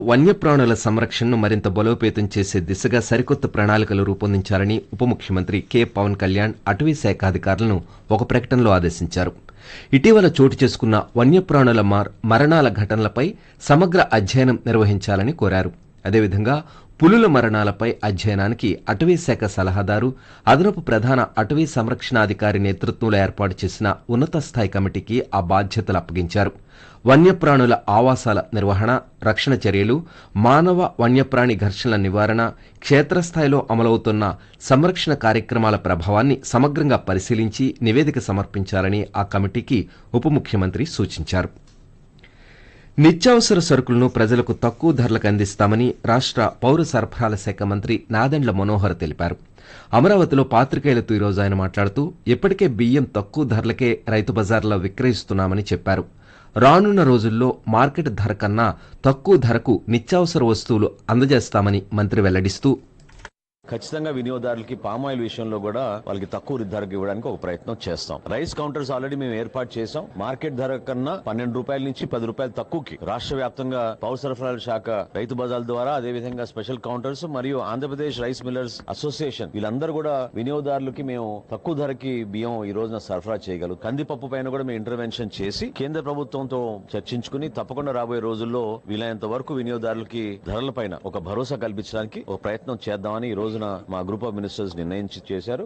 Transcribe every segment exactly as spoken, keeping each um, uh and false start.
వన్యప్రాణుల సంరక్షణను మరింత బలోపేతం చేసే దిశగా సరికొత్త ప్రణాళికలు రూపొందించాలని ఉప ముఖ్యమంత్రి కె పవన్ కళ్యాణ్ అటవీ శాఖ అధికారులను ఒక ప్రకటనలో ఆదేశించారు. ఇటీవల చోటు చేసుకున్న వన్యప్రాణుల మరణాల ఘటనలపై సమగ్ర అధ్యయనం నిర్వహించాలని కోరారు. అదేవిధంగా పులుల మరణాలపై అధ్యయనానికి అటవీ శాఖ సలహాదారు, అదనపు ప్రధాన అటవీ సంరక్షణాధికారి నేతృత్వంలో ఏర్పాటు చేసిన ఉన్నత స్థాయి కమిటీకి ఆ బాధ్యతలు అప్పగించారు. వన్యప్రాణుల ఆవాసాల నిర్వహణ, రక్షణ చర్యలు, మానవ వన్యప్రాణి ఘర్షణల నివారణ, క్షేత్రస్థాయిలో అమలవుతున్న సంరక్షణ కార్యక్రమాల ప్రభావాన్ని సమగ్రంగా పరిశీలించి నివేదిక సమర్పించాలని ఆ కమిటీకి ఉప ముఖ్యమంత్రి సూచించారు. నిత్యావసర సరుకులను ప్రజలకు తక్కువ ధరలకు అందిస్తామని రాష్ట పౌర సరఫరాల శాఖ మంత్రి నాదెండ్ల మనోహర్ తెలిపారు. అమరావతిలో పాత్రికేయులతో ఈరోజు ఆయన మాట్లాడుతూ ఇప్పటికే బియ్యం తక్కువ ధరలకే రైతు బజార్లో విక్రయిస్తున్నామని చెప్పారు. రానున్న రోజుల్లో మార్కెట్ ధర కన్నా తక్కువ ధరకు నిత్యావసర వస్తువులు అందజేస్తామని మంత్రి వెల్లడిస్తూ, ఖచ్చితంగా వినియోగదారులకి పామాయిల్ విషయంలో కూడా వాళ్ళకి తక్కువ ధరకు ఇవ్వడానికి ఒక ప్రయత్నం చేస్తాం. రైస్ కౌంటర్స్ ఆల్రెడీ మేము ఏర్పాటు చేసాం. మార్కెట్ ధర కన్నా పన్నెండు రూపాయల నుంచి పది రూపాయలు తక్కువకి రాష్ట్ర వ్యాప్తంగా పౌర సరఫరాల శాఖ రైతు బజార్ల ద్వారా, అదేవిధంగా స్పెషల్ కౌంటర్స్ మరియు ఆంధ్రప్రదేశ్ రైస్ మిల్లర్స్ అసోసియేషన్ వీళ్ళందరూ కూడా వినియోగదారులకి మేము తక్కువ ధరకి బియ్యం ఈ రోజున సరఫరా చేయగలం. కందిపప్పు పైన కూడా మేము ఇంటర్వెన్షన్ చేసి కేంద్ర ప్రభుత్వంతో చర్చించుకుని తప్పకుండా రాబోయే రోజుల్లో వీలైనంత వరకు వినియోగదారులకి ధరల పైన ఒక భరోసా కల్పించడానికి ఒక ప్రయత్నం చేద్దామని ఈ రోజున మా గ్రూప్ ఆఫ్ మినిస్టర్స్ నిర్ణయించి చేశారు.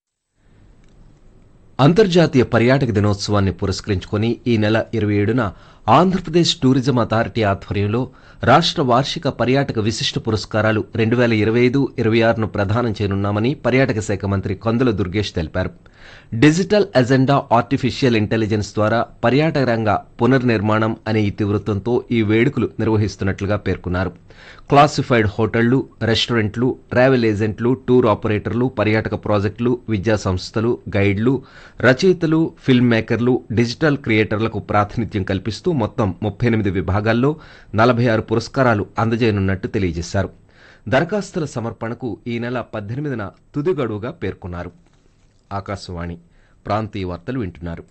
అంతర్జాతీయ పర్యాటక దినోత్సవాన్ని పురస్కరించుకుని ఈ నెల ఇరవై ఏడున ఆంధ్రప్రదేశ్ టూరిజం అథారిటీ ఆధ్వర్యంలో రాష్ట్ర వార్షిక పర్యాటక విశిష్ట పురస్కారాలు రెండు వేల ఇరవై ఐదు ఇరవై ఆరును ప్రదానం చేయనున్నామని పర్యాటక శాఖ మంత్రి కందుల దుర్గేష్ తెలిపారు. డిజిటల్ ఎజెండా ఆర్టిఫిషియల్ ఇంటెలిజెన్స్ ద్వారా పర్యాటక రంగ పునర్నిర్మాణం అనే ఇతివృత్తంతో ఈ వేడుకలు నిర్వహిస్తున్నట్లుగా పేర్కొన్నారు. క్లాసిఫైడ్ హోటళ్లు, రెస్టారెంట్లు, ట్రావెల్ ఏజెంట్లు, టూర్ ఆపరేటర్లు, పర్యాటక ప్రాజెక్టులు, విద్యా సంస్థలు, గైడ్లు, రచయితలు, ఫిల్మ్ మేకర్లు, డిజిటల్ క్రియేటర్లకు ప్రాతినిధ్యం కల్పిస్తూ మొత్తం ముప్పై ఎనిమిది విభాగాల్లో నలభై ఆరు పురస్కారాలు అందజేయనున్నట్టు తెలియజేశారు. దరఖాస్తుల సమర్పణకు ఈ నెల పద్దెనిమిదిన తుది గడువుగా పేర్కొన్నారు. ఆకాశవాణి ప్రాంతీయ వార్తలు వింటున్నారు.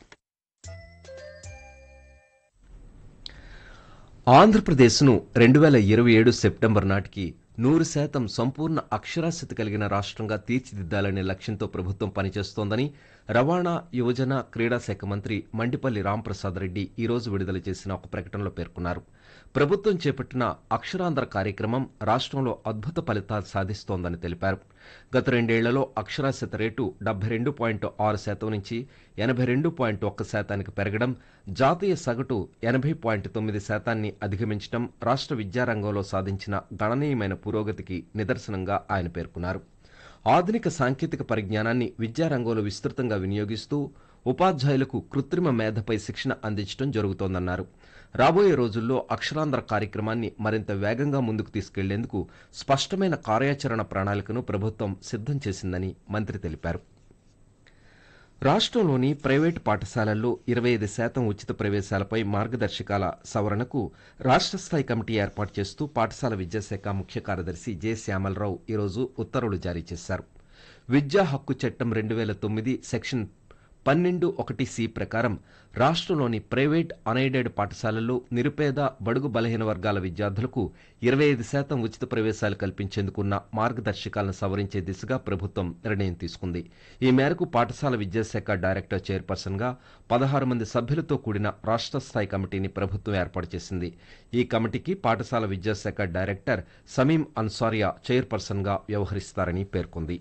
ఆంధ్రప్రదేశ్ను రెండు వేల ఇరవై ఏడు సెప్టెంబర్ నాటికి నూరు శాతం సంపూర్ణ అక్షరాస్యత కలిగిన రాష్ట్రంగా తీర్చిదిద్దాలనే లక్ష్యంతో ప్రభుత్వం పనిచేస్తోందని రవాణా, యువజన, క్రీడా శాఖ మంత్రి మండిపల్లి రాంప్రసాద్ రెడ్డి ఈ రోజు విడుదల చేసిన ఒక ప్రకటనలో పేర్కొన్నారు. ప్రభుత్వం చేపట్టిన అక్షరాంధ్ర కార్యక్రమం రాష్ట్రంలో అద్భుత ఫలితాలు సాధిస్తోందని తెలిపారు. గత రెండేళ్లలో అక్షరాస్యత రేటు డెబ్బై రెండు పాయింట్ ఆరు శాతం నుంచి ఎనభై రెండు పాయింట్ ఒక్క శాతానికి పెరగడం, జాతీయ సగటు ఎనభై పాయింట్ తొమ్మిది శాతాన్ని అధిగమించడం రాష్ట్ర విద్యారంగంలో సాధించిన గణనీయమైన పురోగతికి నిదర్శనంగా ఆయన పేర్కొన్నారు. ఆధునిక సాంకేతిక పరిజ్ఞానాన్ని విద్యారంగంలో విస్తృతంగా వినియోగిస్తూ ఉపాధ్యాయులకు కృత్రిమ మేధపై శిక్షణ అందించడం జరుగుతోందన్నారు. రాబోయే రోజుల్లో అక్షరాంధ్ర కార్యక్రమాన్ని మరింత వేగంగా ముందుకు తీసుకెళ్లేందుకు స్పష్టమైన కార్యాచరణ ప్రణాళికను ప్రభుత్వం సిద్ధం చేసిందని మంత్రి తెలిపారు. రాష్ట్రంలోని ప్రైవేటు పాఠశాలల్లో ఇరవై ఐదు శాతం ఉచిత ప్రవేశాలపై మార్గదర్శకాల సవరణకు రాష్ట్ర స్థాయి కమిటీ ఏర్పాటు చేస్తూ పాఠశాల విద్యాశాఖ ముఖ్య కార్యదర్శి జె శ్యామలరావు ఈరోజు ఉత్తర్వులు జారీ చేశారు. విద్యా హక్కు చట్టం రెండు వేల తొమ్మిది సెక్షన్ పన్నెండు ఒకటి సి ప్రకారం రాష్ట్రంలోని ప్రైవేట్ అన్ఎయిడెడ్ పాఠశాలల్లో నిరుపేద, బడుగు బలహీన వర్గాల విద్యార్థులకు ఇరవై ఐదు శాతం ఉచిత ప్రవేశాలు కల్పించేందుకున్న మార్గదర్శకాలను సవరించే దిశగా ప్రభుత్వం నిర్ణయం తీసుకుంది. ఈ మేరకు పాఠశాల విద్యాశాఖ డైరెక్టర్ చైర్పర్సన్ గా పదహారు మంది సభ్యులతో కూడిన రాష్ట్ర స్థాయి కమిటీని ప్రభుత్వం ఏర్పాటు చేసింది. ఈ కమిటీకి పాఠశాల విద్యాశాఖ డైరెక్టర్ సమీం అన్సారియా చైర్పర్సన్ గా వ్యవహరిస్తారని పేర్కొంది.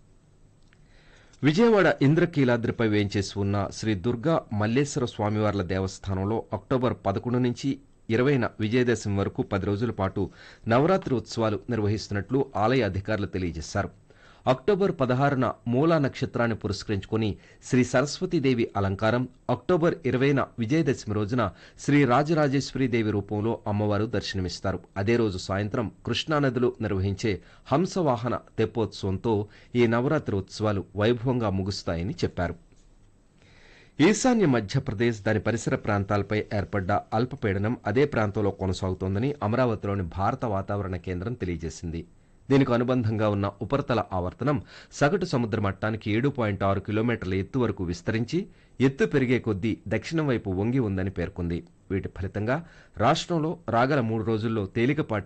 విజయవాడ ఇంద్రకీలాద్రిపై వేంచేసి ఉన్న శ్రీ దుర్గా మల్లేశ్వర స్వామివార్ల దేవస్థానంలో అక్టోబర్ పదకొండు నుంచి ఇరవైన విజయదశమి వరకు పది రోజుల పాటు నవరాత్రి ఉత్సవాలు నిర్వహిస్తున్నట్లు ఆలయ అధికారులు తెలియజేశారు. అక్టోబర్ పదహారున మూలా నక్షత్రాన్ని పురస్కరించుకుని శ్రీ సరస్వతీదేవి అలంకారం, అక్టోబర్ ఇరవైన విజయదశమి రోజున శ్రీ రాజరాజేశ్వరీదేవి రూపంలో అమ్మవారు దర్శనమిస్తారు. అదే రోజు సాయంత్రం కృష్ణానదిలో నిర్వహించే హంసవాహన తెప్పోత్సవంతో ఈ నవరాత్రి ఉత్సవాలు వైభవంగా ముగుస్తాయని చెప్పారు. ఈశాన్య మధ్యప్రదేశ్, దాని పరిసర ప్రాంతాలపై ఏర్పడ్డ అల్పపీడనం అదే ప్రాంతంలో కొనసాగుతోందని అమరావతిలోని భారత వాతావరణ కేంద్రం తెలియజేసింది. దీనికి అనుబంధంగా ఉన్న ఉపరితల ఆవర్తనం సగటు సముద్ర మట్టానికి ఏడు పాయింట్ ఆరు కిలోమీటర్ల ఎత్తు వరకు విస్తరించి ఎత్తు పెరిగే కొద్దీ దక్షిణం వైపు వంగి ఉందని పేర్కొంది. వీటి ఫలితంగా రాష్ట్రంలో రాగల మూడు రోజుల్లో తేలికపాటి